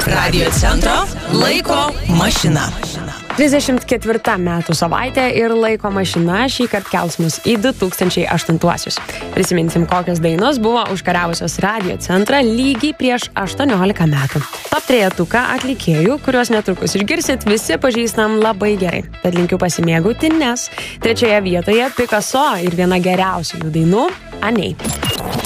Radio centro laiko mašina. 34 metų savaitė ir laiko mašina šįkart kels mus į 2008-uosius. Prisiminsim, kokios dainos buvo užkariavusios Radio centrą lygiai prieš 18 metų. Top 3 atlikėjų, kuriuos netrukus išgirsit, visi pažįstam labai gerai. Tad linkiu pasimėgauti, nes 3 vietoje Picasso ir viena geriausių jų dainų Anei.